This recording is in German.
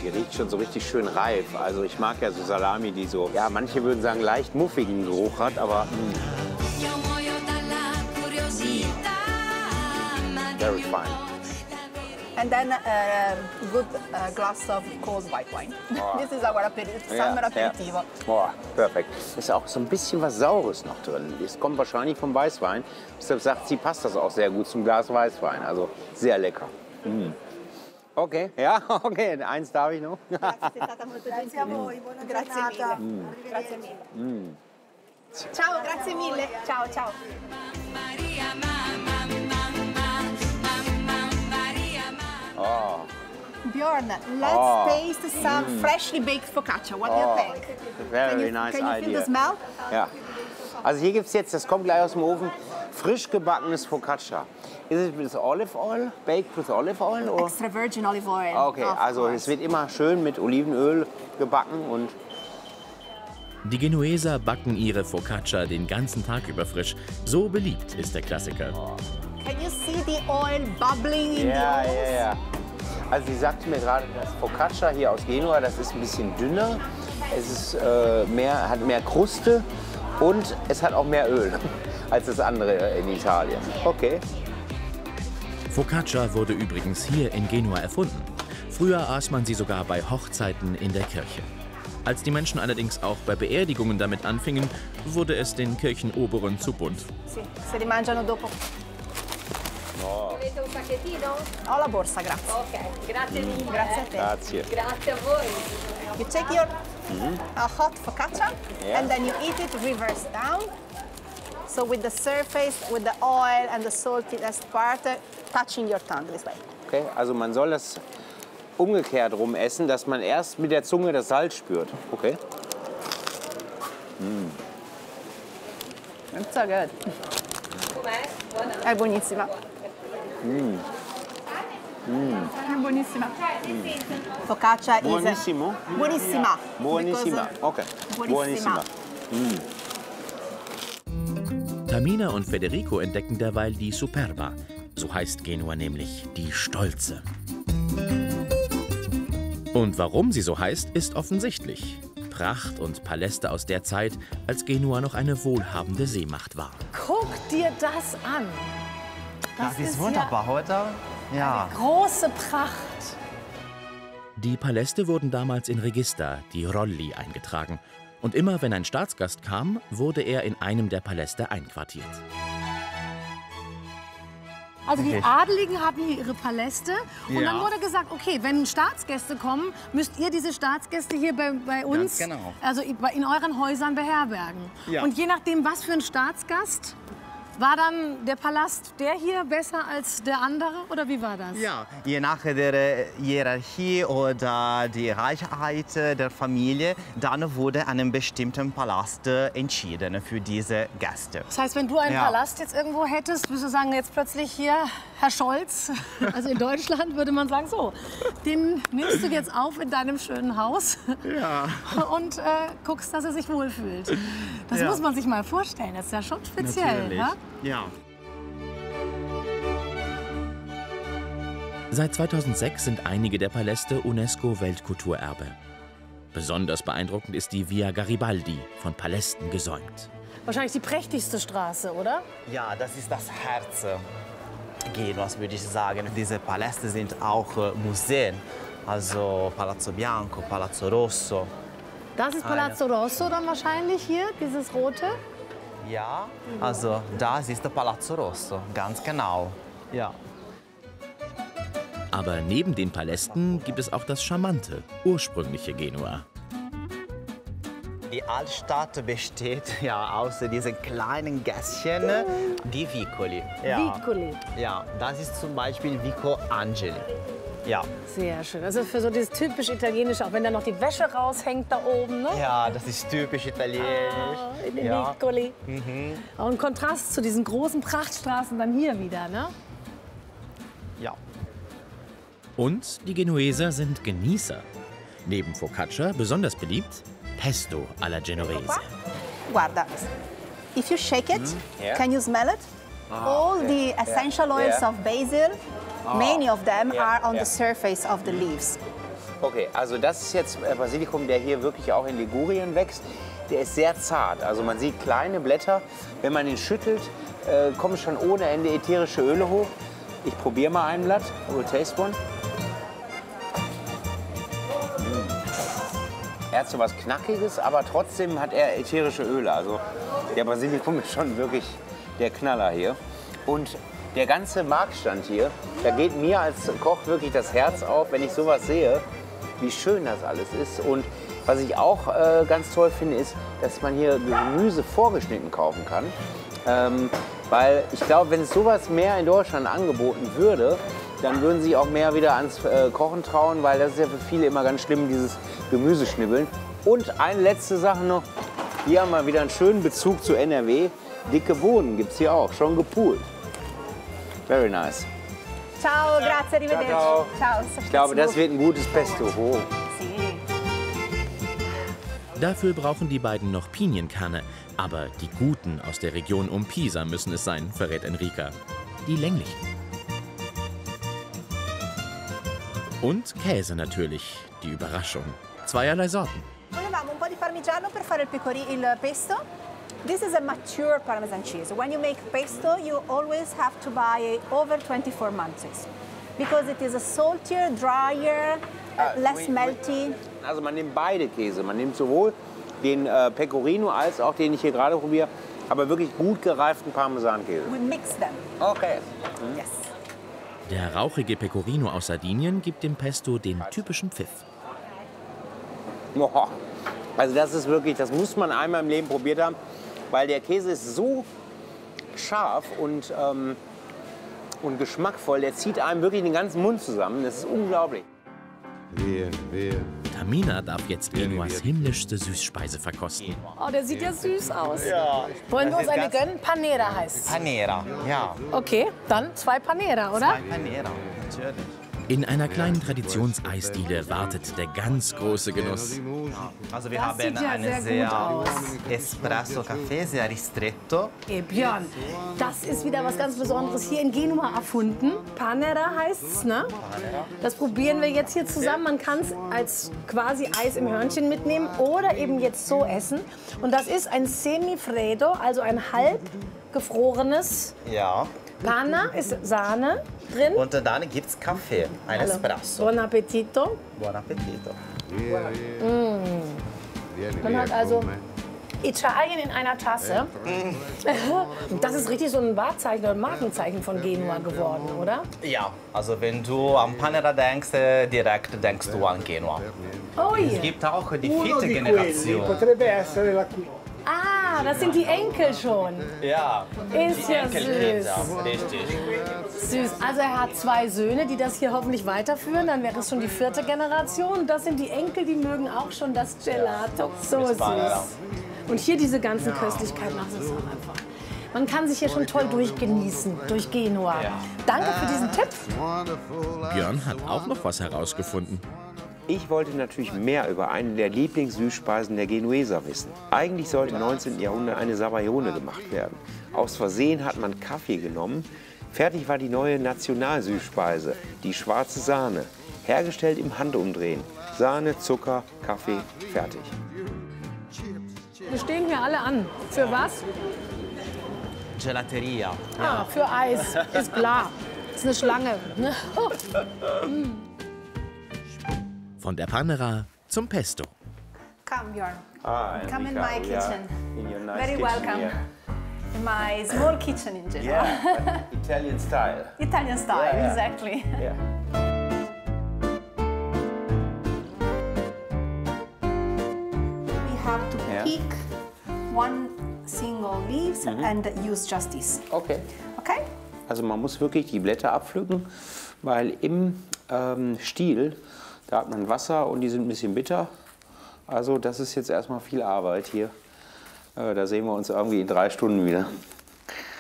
Die riecht schon so richtig schön reif. Also ich mag ja so Salami, die so, ja, manche würden sagen, leicht muffigen Geruch hat, aber very fine. And then good glass of cold white wine. Oh. This is our summer aperitivo. Boah, perfekt. Ist auch so ein bisschen was Saures noch drin. Das kommt wahrscheinlich vom Weißwein. Deshalb sagt sie, passt das auch sehr gut zum Glas Weißwein. Also sehr lecker. Mm. Okay, ja, okay. Eins darf ich noch. Grazie a voi, buona giornata. Grazie mille. Ciao, grazie mille. Ciao, ciao. Oh. Bjorn, let's taste some freshly baked focaccia. What do you think? Very nice Can you idea. feel the smell? Ja. Also hier gibt es jetzt, das kommt gleich aus dem Ofen, frisch gebackenes Focaccia. Is it with olive oil? Baked with olive oil? Or? Extra virgin olive oil. Okay, also es wird immer schön mit Olivenöl gebacken und Die Genueser backen ihre Focaccia den ganzen Tag über frisch. So beliebt ist der Klassiker. Can you see the oil bubbling in the ja, oil? ja, ja. Also sie sagte mir gerade, das Focaccia hier aus Genua, das ist ein bisschen dünner. Es ist, hat mehr Kruste und es hat auch mehr Öl als das andere in Italien. Okay. Focaccia wurde übrigens hier in Genua erfunden. Früher aß man sie sogar bei Hochzeiten in der Kirche. Als die Menschen allerdings auch bei Beerdigungen damit anfingen, wurde es den Kirchenoberen zu bunt. Sì, se li mangiano dopo. Volete un pacchettino? Ho la borsa, grazie. Ok, grazie mille. Grazie a te. Grazie. Grazie a voi. You take your hot focaccia and then you eat it reverse down. So with the surface, with the oil and the saltiness part touching your tongue this way. Okay, also man soll das umgekehrt rum essen, dass man erst mit der Zunge das Salz spürt. Okay. It's so good. Com'è? Buona? È buonissima. È buonissima. Focaccia is Buonissimo. buonissima. Buonissima. Okay. Buonissima. Tamina und Federico entdecken derweil die Superba. So heißt Genua nämlich die Stolze. Und warum sie so heißt, ist offensichtlich. Pracht und Paläste aus der Zeit, als Genua noch eine wohlhabende Seemacht war. Guck dir das an. Das ist wunderbar, oder? Ja. Große Pracht. Die Paläste wurden damals in Register, die Rolli, eingetragen. Und immer wenn ein Staatsgast kam, wurde er in einem der Paläste einquartiert. Also die Adeligen hatten hier ihre Paläste und dann wurde gesagt, okay, wenn Staatsgäste kommen, müsst ihr diese Staatsgäste hier bei uns, also in euren Häusern beherbergen. Ja. Und je nachdem, was für ein Staatsgast, war dann der Palast der hier besser als der andere oder wie war das? Ja, je nach der Hierarchie oder die Reichheit der Familie, dann wurde einen bestimmten Palast entschieden für diese Gäste. Das heißt, wenn du einen Palast jetzt irgendwo hättest, würdest du sagen, jetzt plötzlich hier, Herr Scholz, also in Deutschland würde man sagen, so, den nimmst du jetzt auf in deinem schönen Haus und guckst, dass er sich wohlfühlt. Das muss man sich mal vorstellen, das ist ja schon speziell. Natürlich. Ja? Ja. Seit 2006 sind einige der Paläste UNESCO-Weltkulturerbe. Besonders beeindruckend ist die Via Garibaldi, von Palästen gesäumt. Wahrscheinlich die prächtigste Straße, oder? Ja, das ist das Herz Genuas, würde ich sagen. Diese Paläste sind auch Museen, also Palazzo Bianco, Palazzo Rosso. Das ist Palazzo Rosso dann wahrscheinlich hier, dieses rote? Ja, also das ist der Palazzo Rosso, ganz genau. Ja. Aber neben den Palästen gibt es auch das charmante, ursprüngliche Genua. Die Altstadt besteht ja aus diesen kleinen Gässchen, die Vicoli. Ja. Vicoli. Ja, das ist zum Beispiel Vico Angeli. Ja. Sehr schön. Also für so dieses typisch Italienische, auch wenn da noch die Wäsche raushängt da oben, ne? Ja, das ist typisch italienisch. In den Vicoli. Auch ein Kontrast zu diesen großen Prachtstraßen dann hier wieder, ne? Ja. Und die Genueser sind Genießer. Neben Focaccia besonders beliebt Pesto alla Genovese. Guarda, if you shake it, can you smell it? All the essential oils of basil, many of them are on the surface of the leaves. Okay, also das ist jetzt Basilikum, der hier wirklich auch in Ligurien wächst. Der ist sehr zart. Also man sieht kleine Blätter. Wenn man ihn schüttelt, kommen schon ohne Ende ätherische Öle hoch. Ich probiere mal ein Blatt. We'll taste one. Er hat so was Knackiges, aber trotzdem hat er ätherische Öle. Also der Basilikum ist schon wirklich der Knaller hier. Und der ganze Marktstand hier, da geht mir als Koch wirklich das Herz auf, wenn ich sowas sehe, wie schön das alles ist. Und was ich auch ganz toll finde, ist, dass man hier Gemüse vorgeschnitten kaufen kann. Weil ich glaube, wenn es sowas mehr in Deutschland angeboten würde, dann würden sie auch mehr wieder ans Kochen trauen, weil das ist ja für viele immer ganz schlimm, dieses Gemüseschnibbeln. Und eine letzte Sache noch, hier haben wir wieder einen schönen Bezug zu NRW. Dicke Bohnen gibt es hier auch, schon gepoolt. Very nice. Ciao, grazie, arrivederci. Ciao, ciao. Ciao. Ich glaube, das wird ein gutes Pesto. Oh. Sì. Dafür brauchen die beiden noch Pinienkerne. Aber die guten aus der Region um Pisa müssen es sein, verrät Enrica. Die länglichen. Und Käse natürlich, die Überraschung. Zweierlei Sorten. Volevamo un po' di parmigiano per fare il pesto. This is a mature Parmesan cheese. When you make pesto, you always have to buy over 24 months because it is a saltier, drier, less melty. Also man nimmt beide Käse. Man nimmt sowohl den Pecorino als auch den ich hier gerade probiere, aber wirklich gut gereiften Parmesankäse. We mix them. Okay. Yes. Der rauchige Pecorino aus Sardinien gibt dem Pesto den typischen Pfiff. Oh, also das ist wirklich, das muss man einmal im Leben probiert haben, weil der Käse ist so scharf und geschmackvoll, der zieht einem wirklich den ganzen Mund zusammen. Das ist unglaublich. Tamina darf jetzt Genuas himmlischste Süßspeise verkosten. Oh, der sieht ja süß aus. Ja. Wollen wir uns eine gönnen? Panera heißt es. Panera, ja. Okay, dann 2 Panera, oder? 2 Panera, natürlich. In einer kleinen Traditionseisdiele wartet der ganz große Genuss. Also wir Das haben sieht ja einen sehr gut aus. Espresso-Café, sehr ristretto. Ey, Björn, das ist wieder was ganz Besonderes hier in Genua erfunden. Panera heißt es, ne? Das probieren wir jetzt hier zusammen. Man kann es als quasi Eis im Hörnchen mitnehmen oder eben jetzt so essen. Und das ist ein Semifreddo, also ein halb gefrorenes Ja. Panna, ist Sahne drin. Und dann gibt es Kaffee, ein Espresso. Buon appetito. Buon appetito. Man hat also Italien in einer Tasse. Das ist richtig so ein Wahrzeichen oder Markenzeichen von Genua geworden, oder? Ja, also wenn du an Panera denkst, direkt denkst du an Genua. Oh Es je. gibt auch die vierte Generation. Potrebbe essere la quinta. Ah, das sind die Enkel schon. Ja, Ist die ja Enkelkinder, süß. richtig. Süß. Also er hat 2 Söhne, die das hier hoffentlich weiterführen. Dann wäre es schon die 4. Generation. Das sind die Enkel, die mögen auch schon das Gelato. So süß. Und hier diese ganzen Köstlichkeiten. Das ist auch einfach. Man kann sich hier schon toll durchgenießen, durch Genua. Danke für diesen Tipp. Björn hat auch noch was herausgefunden. Ich wollte natürlich mehr über eine der Lieblingssüßspeisen der Genueser wissen. Eigentlich sollte im 19. Jahrhundert eine Sabaglione gemacht werden. Aus Versehen hat man Kaffee genommen. Fertig war die neue Nationalsüßspeise, die schwarze Sahne. Hergestellt im Handumdrehen. Sahne, Zucker, Kaffee, fertig. Wir stehen hier alle an. Für was? Gelateria. Ah, für Eis. Ist klar. Ist eine Schlange. Von der Panera zum Pesto. Come, Björn. Come in Enrica, my we are kitchen. in your nice Very kitchen welcome. here. In my small kitchen in Genoa. Yeah, but Italian style. Italian style, Yeah, yeah. exactly. Yeah. We have to Yeah. pick one single leaves and use just this. Okay. Okay? Also man muss wirklich die Blätter abpflücken, weil im Stiel, da hat man Wasser und die sind ein bisschen bitter. Also das ist jetzt erstmal viel Arbeit hier. Da sehen wir uns irgendwie in 3 Stunden wieder.